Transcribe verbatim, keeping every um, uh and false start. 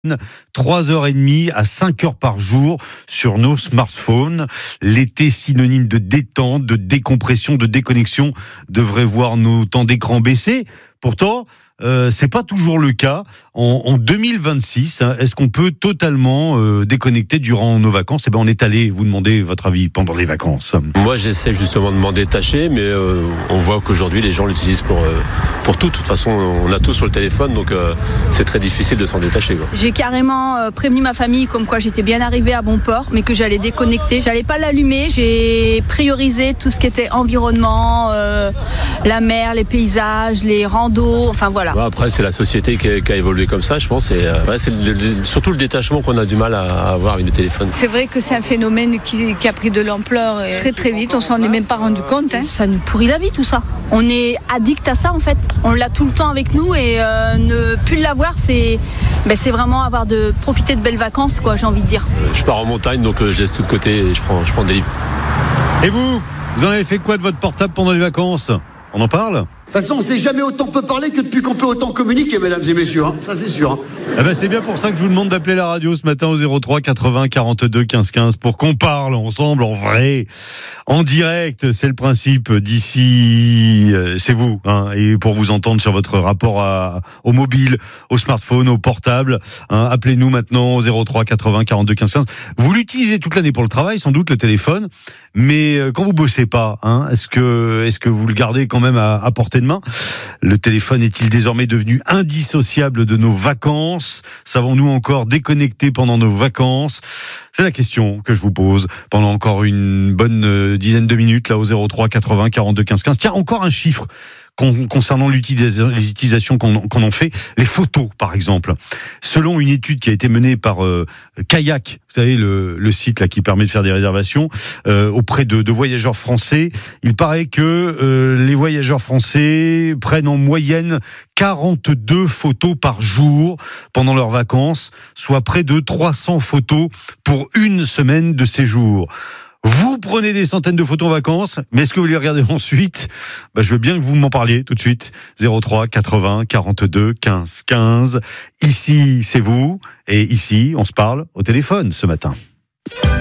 trois heures trente à cinq heures par jour sur nos smartphones. L'été synonyme de détente, de décompression, de déconnexion devrait voir nos temps d'écran baisser. Pourtant, Euh, c'est pas toujours le cas. En, en deux mille vingt-six, hein, est-ce qu'on peut totalement euh, déconnecter durant nos vacances ? Eh ben, on est allé vous demander votre avis pendant les vacances. Moi, j'essaie justement de m'en détacher, mais euh, on voit qu'aujourd'hui, les gens l'utilisent pour, euh, pour tout. De toute façon, on a tout sur le téléphone, donc euh, c'est très difficile de s'en détacher, quoi. J'ai carrément euh, prévenu ma famille comme quoi j'étais bien arrivée à bon port, mais que j'allais déconnecter. J'allais pas l'allumer. J'ai priorisé tout ce qui était environnement, euh, la mer, les paysages, les randos, enfin voilà. Ouais, après, c'est la société qui a, qui a évolué comme ça, je pense. Et, euh, ouais, c'est le, le, surtout le détachement qu'on a du mal à, à avoir avec le téléphone. C'est vrai que c'est un phénomène qui, qui a pris de l'ampleur et très très vite. On s'en est même pas rendu compte. Hein. Ça nous pourrit la vie, tout ça. On est addict à ça, en fait. On l'a tout le temps avec nous et euh, ne plus l'avoir, c'est, ben, c'est vraiment avoir de profiter de belles vacances, quoi. J'ai envie de dire. Je pars en montagne, donc euh, je laisse tout de côté et je prends, je prends des livres. Et vous, vous en avez fait quoi de votre portable pendant les vacances ? On en parle ? De toute façon, on ne sait jamais autant peut parler que depuis qu'on peut autant communiquer, mesdames et messieurs. Hein. Ça, c'est sûr. Hein. Eh ben, c'est bien pour ça que je vous demande d'appeler la radio ce matin au zéro trois quatre-vingts quarante-deux quinze quinze pour qu'on parle ensemble en vrai, en direct. C'est le principe d'ici. Euh, c'est vous, hein, et pour vous entendre sur votre rapport à, au mobile, au smartphone, au portable. Hein, appelez-nous maintenant au zéro trois quatre-vingts quarante-deux quinze quinze. Vous l'utilisez toute l'année pour le travail, sans doute le téléphone, mais quand vous bossez pas, hein, est-ce que est-ce que vous le gardez quand même à, à portée de main ? Le téléphone est-il désormais devenu indissociable de nos vacances ? Savons-nous encore déconnecter pendant nos vacances ? C'est la question que je vous pose pendant encore une bonne dizaine de minutes là au zéro trois quatre-vingts quarante-deux quinze quinze. Tiens, encore un chiffre concernant l'utilisation qu'on, qu'on en fait, les photos par exemple. Selon une étude qui a été menée par euh, Kayak, vous savez le, le site là qui permet de faire des réservations euh, auprès de, de voyageurs français, il paraît que euh, les voyageurs français prennent en moyenne quarante-deux photos par jour pendant leurs vacances, soit près de trois cents photos pour une semaine de séjour. Vous prenez des centaines de photos en vacances, mais est-ce que vous les regardez ensuite ? Ben, je veux bien que vous m'en parliez tout de suite. zéro trois quatre-vingts quarante-deux quinze quinze. Ici, c'est vous. Et ici, on se parle au téléphone ce matin.